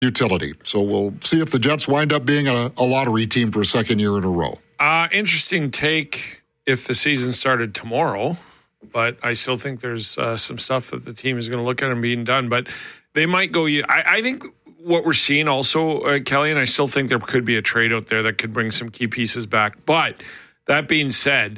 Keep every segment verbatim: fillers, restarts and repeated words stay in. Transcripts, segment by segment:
utility. So we'll see if the Jets wind up being a, a lottery team for a second year in a row. Uh, interesting take if the season started tomorrow, but I still think there's uh, some stuff that the team is going to look at and being done. But they might go. I, I think what we're seeing also, uh, Kelly, and I still think there could be a trade out there that could bring some key pieces back. But that being said,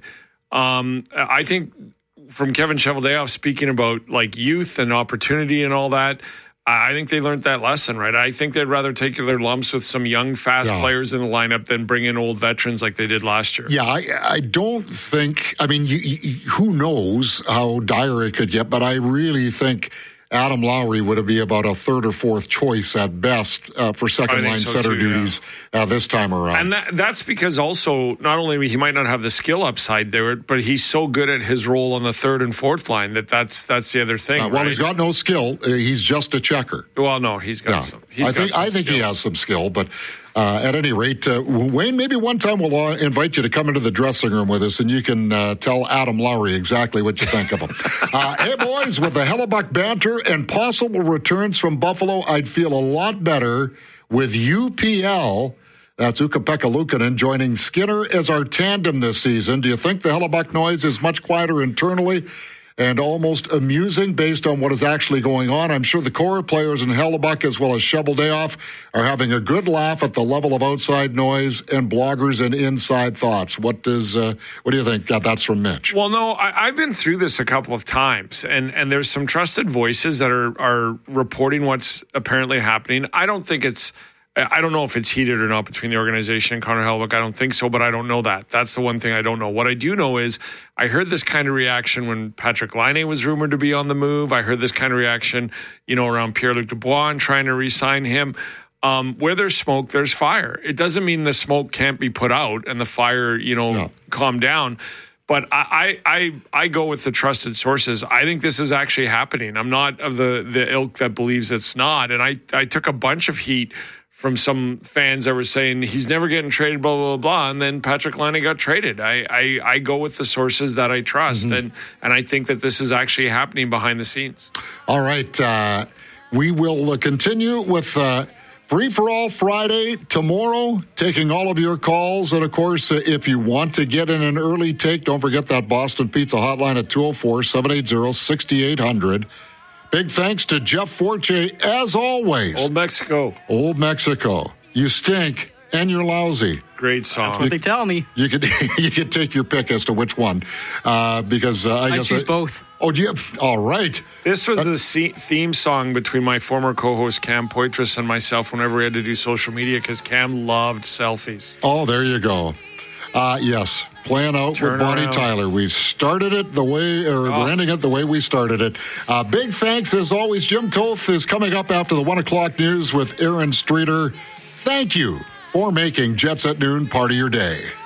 um, I think from Kevin Cheveldayoff speaking about like youth and opportunity and all that, I think they learned that lesson, right? I think they'd rather take their lumps with some young, fast yeah. players in the lineup than bring in old veterans like they did last year. Yeah, I, I don't think, I mean, you, you, who knows how dire it could get, but I really think Adam Lowry would be about a third or fourth choice at best uh, for second-line so setter too, duties yeah. uh, this time around. And that, that's because also, not only he might not have the skill upside there, but he's so good at his role on the third and fourth line that that's that's the other thing. Uh, well, right? He's got no skill. Uh, he's just a checker. Well, no, he's got yeah. some. He's I got think some I think skills. he has some skill, but uh, at any rate, uh, Wayne, maybe one time we'll uh, invite you to come into the dressing room with us, and you can uh, tell Adam Lowry exactly what you think of him. uh, hey, boys, with the Hellebuck banter and possible returns from Buffalo, I'd feel a lot better with U P L. That's Ukko-Pekka Luukkonen joining Skinner as our tandem this season. Do you think the Hellebuck noise is much quieter internally and almost amusing based on what is actually going on? I'm sure the core players in Hellebuck as well as Cheveldayoff are having a good laugh at the level of outside noise and bloggers and inside thoughts. What does uh, what do you think? Uh, that's from Mitch. Well, no, I, I've been through this a couple of times, and, and there's some trusted voices that are are reporting what's apparently happening. I don't think it's I don't know if it's heated or not between the organization and Connor Hellebuck. I don't think so, but I don't know that. That's the one thing I don't know. What I do know is I heard this kind of reaction when Patrick Laine was rumored to be on the move. I heard this kind of reaction, you know, around Pierre-Luc Dubois and trying to re-sign him. Um, where there's smoke, there's fire. It doesn't mean the smoke can't be put out and the fire, you know, no. calm down. But I, I I go with the trusted sources. I think this is actually happening. I'm not of the, the ilk that believes it's not. And I, I took a bunch of heat from some fans that were saying he's never getting traded, blah, blah, blah, and then Patrick Laine got traded. I, I, I go with the sources that I trust, mm-hmm. and, and I think that this is actually happening behind the scenes. All right. Uh, we will uh, continue with uh, Free For All Friday tomorrow, taking all of your calls. And, of course, uh, if you want to get in an early take, don't forget that Boston Pizza hotline at two oh four, seven eight zero, six eight zero zero. Big thanks to Jeff Forte, as always. Old Mexico. Old Mexico. You stink, and you're lousy. Great song. That's what they tell me. You could you could take your pick as to which one, uh, because uh, I, I guess choose I, both. Oh, yeah. All right. This was uh, the theme song between my former co-host Cam Poitras and myself whenever we had to do social media because Cam loved selfies. Oh, there you go. Uh, yes, playing out Turn with Bonnie around. Tyler. We started it the way, or Oh. we're ending it the way we started it. Uh, big thanks, as always. Jim Toth is coming up after the one o'clock news with Aaron Streeter. Thank you for making Jets at Noon part of your day.